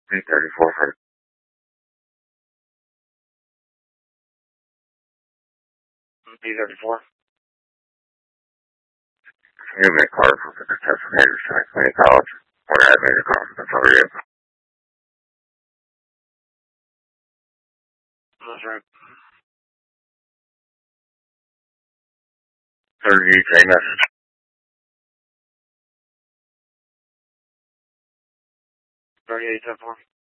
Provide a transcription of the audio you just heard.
834 for 834. Give me a card for the test for major site, college. Or I made a call. That's all you. That's right. 38, same message. 38, 10 4.